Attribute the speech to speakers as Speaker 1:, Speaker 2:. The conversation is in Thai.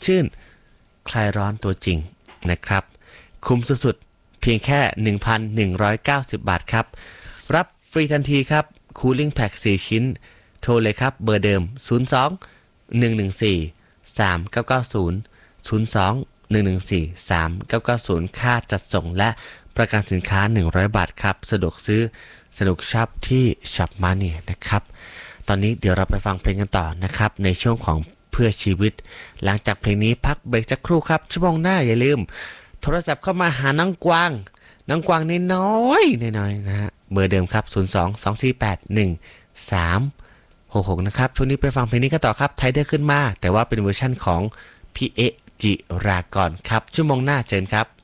Speaker 1: ชื่นคลายร้อนตัวจริงนะครับคุ้มสุดๆเพียงแค่ 1,190 บาทครับรับฟรีทันทีครับ Cooling Pack 4 ชิ้นโทรเลยครับเบอร์เดิม02-114-3990 02-114-3990ค่าจัดส่งและประกันสินค้า100 บาทครับสะดวกซื้อสนุกช็อปที่ช็อปมานี่นะครับตอนนี้เดี๋ยวเราไปฟังเพลงกันต่อนะครับในช่วงของเพื่อชีวิตหลังจากเพลงนี้พักเบรกสักครู่ครับชั่วโมงหน้าอย่าลืมโทรศัพท์เข้ามาหาน้องกวางน้อยนะฮะเบอร์เดิมครับ02-248-1366นะครับช่วงนี้ไปฟังเพลงนี้กันต่อครับไทยได้ขึ้นมาแต่ว่าเป็นเวอร์ชั่นของพี่เอะจิรากรครับชั่วโมงหน้าเชิญครับ